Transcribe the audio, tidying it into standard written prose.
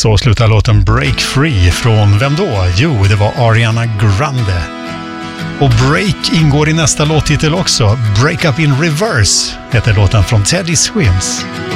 Så slutar låten Break Free från vem då? Jo, det var Ariana Grande. Och Break ingår i nästa låttitel också. Break Up in Reverse heter låten från Teddy Swims.